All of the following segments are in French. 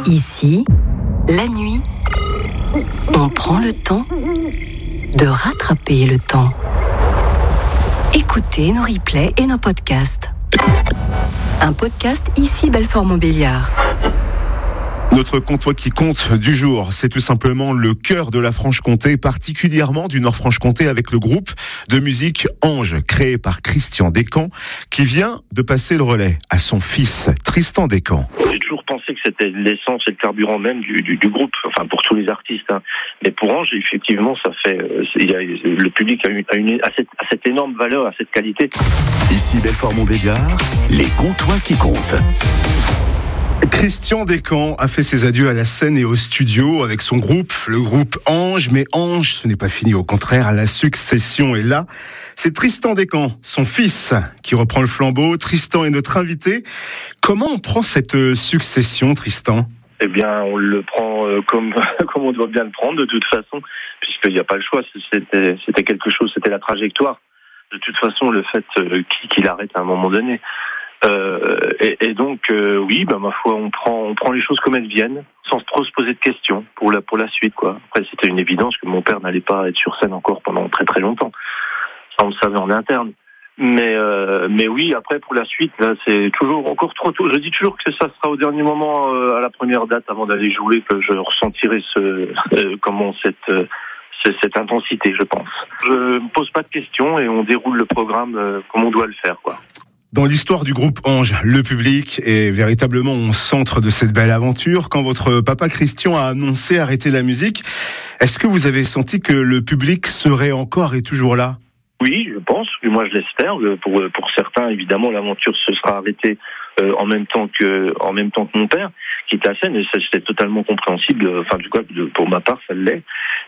Ici, la nuit, on prend le temps de rattraper le temps. Écoutez nos replays et nos podcasts. Un podcast ici Belfort-Montbéliard. Notre comptoir qui compte du jour, c'est tout simplement le cœur de la Franche-Comté, particulièrement du Nord-Franche-Comté, avec le groupe de musique Ange, créé par Christian Descamps, qui vient de passer le relais à son fils, Tristan Descamps. J'ai toujours pensé que c'était l'essence et le carburant même du groupe, enfin pour tous les artistes. Hein. Mais pour Ange, effectivement, ça fait, le public a cette énorme valeur, a cette qualité. Ici Belfort-Montbéliard, les comptoirs qui comptent. Christian Descamps a fait ses adieux à la scène et au studio avec son groupe, le groupe Ange. Mais Ange, ce n'est pas fini, au contraire, la succession est là. C'est Tristan Descamps, son fils, qui reprend le flambeau. Tristan est notre invité. Comment on prend cette succession, Tristan ? Eh bien, on le prend comme on doit bien le prendre, de toute façon, puisqu'il n'y a pas le choix. C'était quelque chose, c'était la trajectoire. De toute façon, le fait qu'il arrête à un moment donné. Donc, oui, ma foi, on prend les choses comme elles viennent, sans trop se poser de questions pour la suite, quoi. Après, c'était une évidence que mon père n'allait pas être sur scène encore pendant très très longtemps. Ça, on le savait en interne. Mais oui, après, pour la suite, là, c'est toujours encore trop tôt. Je dis toujours que ça sera au dernier moment, à la première date, avant d'aller jouer, que je ressentirai cette intensité, je pense. Je me pose pas de questions et on déroule le programme comme on doit le faire, quoi. Dans l'histoire du groupe Ange, le public est véritablement au centre de cette belle aventure. Quand votre papa Christian a annoncé arrêter la musique, est-ce que vous avez senti que le public serait encore et toujours là ? Oui, je pense, moi je l'espère. Pour certains, évidemment, l'aventure se sera arrêtée en même temps que mon père, qui était à scène, et ça c'était totalement compréhensible. Enfin, du coup, pour ma part, ça l'est.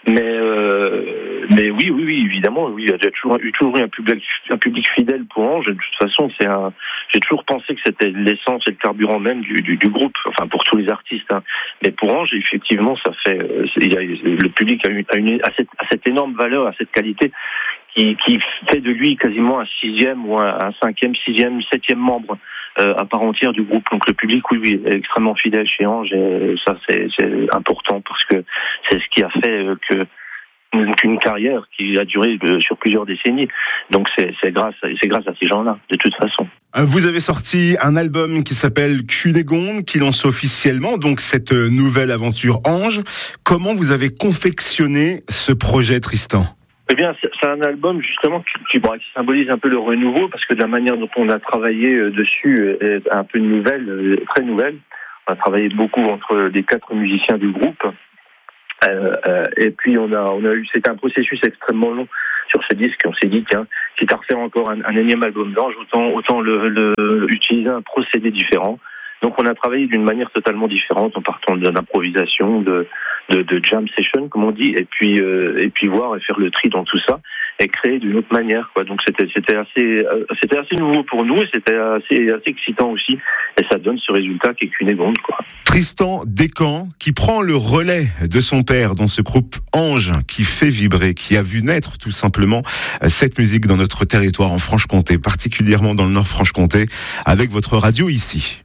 Mais oui, évidemment, oui, il y a toujours eu un public fidèle pour Ange. De toute façon, j'ai toujours pensé que c'était l'essence et le carburant même du groupe, enfin pour tous les artistes. Hein. Mais pour Ange, effectivement, ça fait, le public a cette énorme valeur, a cette qualité. Qui fait de lui quasiment un sixième ou un cinquième, sixième, septième membre à part entière du groupe. Donc le public, oui, est extrêmement fidèle chez Ange, et ça c'est important parce que c'est ce qui a fait qu'une carrière qui a duré sur plusieurs décennies. Donc c'est grâce à ces gens-là, de toute façon. Vous avez sorti un album qui s'appelle Cunégonde, qui lance officiellement donc cette nouvelle aventure Ange. Comment vous avez confectionné ce projet, Tristan ? Eh bien, c'est un album justement qui symbolise un peu le renouveau, parce que de la manière dont on a travaillé dessus est un peu nouvelle, très nouvelle. On a travaillé beaucoup entre les 4 musiciens du groupe, et puis on a eu, c'était un processus extrêmement long sur ce disque. On s'est dit quitte à refaire encore un énième album d'Ange, autant utiliser un procédé différent. Donc on a travaillé d'une manière totalement différente, en partant d'improvisation, de jam session, comme on dit, et puis voir et faire le tri dans tout ça et créer d'une autre manière, quoi. Donc c'était assez nouveau pour nous, et c'était assez excitant aussi, et ça donne ce résultat qui est Cunégonde, quoi. Tristan Descamps, qui prend le relais de son père dans ce groupe Ange, qui fait vibrer, qui a vu naître tout simplement cette musique dans notre territoire en Franche-Comté, particulièrement dans le Nord-Franche-Comté, avec votre radio ici.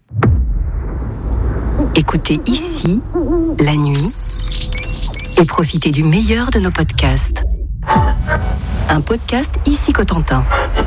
Écoutez ici, la nuit, et profitez du meilleur de nos podcasts. Un podcast ici Cotentin.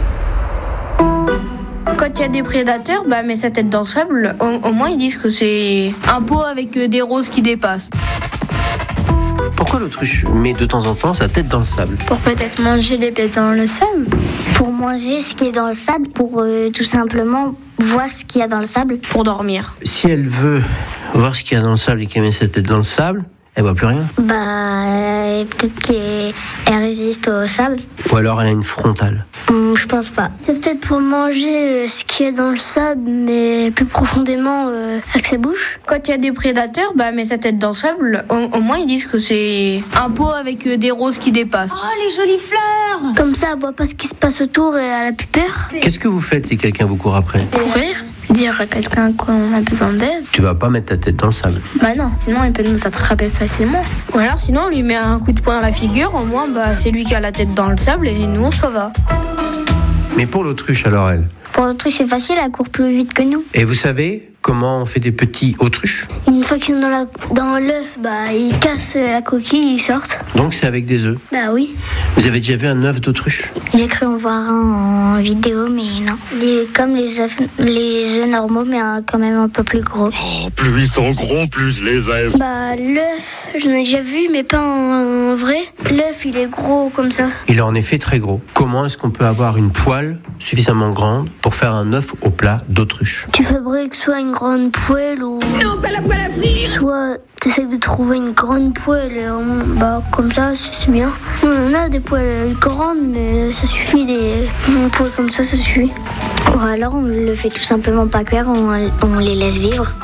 Quand il y a des prédateurs, met sa tête dans le sable, au moins ils disent que c'est un pot avec des roses qui dépassent. Pourquoi l'autruche met de temps en temps sa tête dans le sable ? Pour peut-être manger les bêtes dans le sable. Pour manger ce qui est dans le sable, pour tout simplement voir ce qu'il y a dans le sable. Pour dormir. Si elle veut voir ce qu'il y a dans le sable et qu'elle met sa tête dans le sable, elle voit plus rien. Peut-être qu'elle résiste au sable. Ou alors elle a une frontale. Je pense pas. C'est peut-être pour manger ce qu'il y a dans le sable, mais plus profondément avec sa bouche. Quand il y a des prédateurs, met sa tête dans le sable, au moins ils disent que c'est un pot avec des roses qui dépassent. Oh, les jolies fleurs! Comme ça, elle voit pas ce qui se passe autour et elle a plus peur. Qu'est-ce que vous faites si quelqu'un vous court après ? Courir. Dire à quelqu'un qu'on a besoin d'aide. Tu vas pas mettre ta tête dans le sable. Non, sinon il peut nous attraper facilement. Ou alors sinon on lui met un coup de poing dans la figure, au moins c'est lui qui a la tête dans le sable et nous on s'en va. Mais pour l'autruche alors elle ? Pour l'autruche c'est facile, elle court plus vite que nous. Et vous savez comment on fait des petits autruches. Une fois qu'ils sont dans l'œuf, ils cassent la coquille, ils sortent. Donc c'est avec des œufs. Bah oui. Vous avez déjà vu un œuf d'autruche? J'ai cru en voir un en vidéo, mais non. Comme les œufs normaux, mais quand même un peu plus gros. Oh, plus ils sont gros, plus je les aime. L'œuf, j'en ai déjà vu, mais pas en vrai. L'œuf, il est gros comme ça. Il est en effet très gros. Comment est-ce qu'on peut avoir une poêle suffisamment grande pour faire un œuf au plat d'autruche? Tu fabriques soit une grande poêle ou... Non, pas la poêle à frire. Soit tu essaies de trouver une grande poêle, comme ça, c'est bien. On a des poêles grandes, mais ça suffit, une poêle comme ça suffit. Ou alors on le fait tout simplement pas cuire, on les laisse vivre.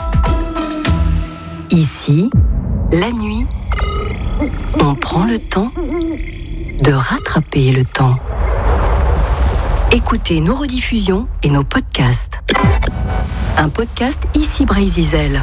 Ici, la nuit, on prend le temps de rattraper le temps. Écoutez nos rediffusions et nos podcasts. Un podcast Ici Brésil.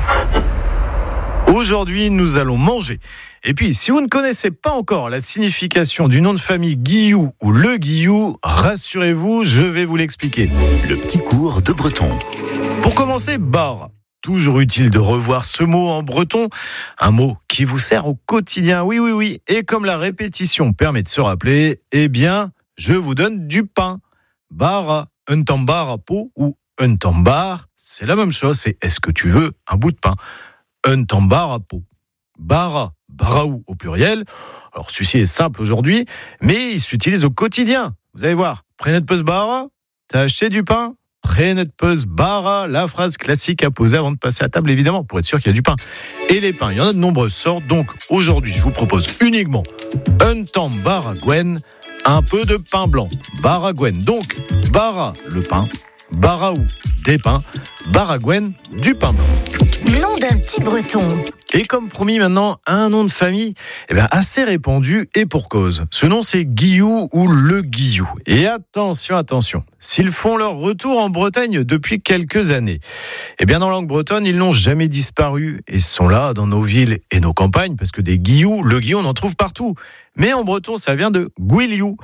Aujourd'hui, nous allons manger. Et puis, si vous ne connaissez pas encore la signification du nom de famille Guillou ou Le Guillou, rassurez-vous, je vais vous l'expliquer. Le petit cours de breton. Pour commencer, bar. Toujours utile de revoir ce mot en breton, un mot qui vous sert au quotidien. Oui. Et comme la répétition permet de se rappeler, eh bien, je vous donne du pain. Bara, un tambar à pot ou un tambar, c'est la même chose, c'est est-ce que tu veux un bout de pain? Un tambar à pot. Bara, baraou au pluriel. Alors, ceci est simple aujourd'hui, mais il s'utilise au quotidien. Vous allez voir, prenez de bara, t'as acheté du pain? Prenez de bara, la phrase classique à poser avant de passer à table, évidemment, pour être sûr qu'il y a du pain. Et les pains, il y en a de nombreuses sortes, donc aujourd'hui, je vous propose uniquement un tambar à gwen, un peu de pain blanc, baragwen. Donc, bara, le pain, baraou, des pains, baragwen, du pain blanc. Nom d'un petit breton. Et comme promis maintenant, un nom de famille assez répandu et pour cause. Ce nom c'est Guillou ou Le Guillou. Et attention, s'ils font leur retour en Bretagne depuis quelques années, dans la langue bretonne, ils n'ont jamais disparu et sont là dans nos villes et nos campagnes parce que des Guillou, Le Guillou, on en trouve partout. Mais en breton, ça vient de Guiliou.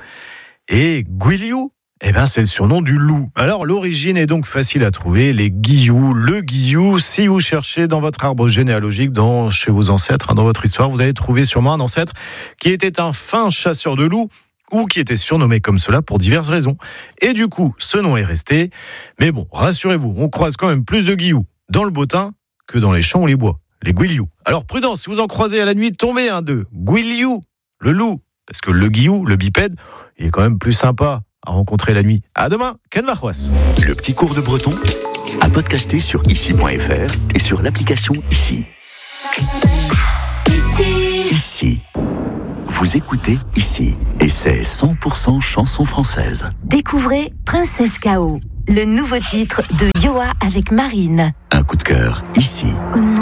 Et Guiliou, c'est le surnom du loup. Alors, l'origine est donc facile à trouver. Les Guillou, Le Guillou, si vous cherchez dans votre arbre généalogique, chez vos ancêtres, dans votre histoire, vous allez trouver sûrement un ancêtre qui était un fin chasseur de loups ou qui était surnommé comme cela pour diverses raisons. Et du coup, ce nom est resté. Mais bon, rassurez-vous, on croise quand même plus de Guillou dans le bottin que dans les champs ou les bois. Les Guiliou. Alors, prudence, si vous en croisez à la nuit, tombez un d'eux. Guiliou, le loup. Parce que le Guillou, le bipède, il est quand même plus sympa à rencontrer la nuit. À demain, Ken Varrois. Le petit cours de breton à podcaster sur ici.fr et sur l'application Ici. Ici. Vous écoutez Ici et c'est 100% chanson française. Découvrez Princesse K.O., le nouveau titre de Yoa avec Marine. Un coup de cœur Ici.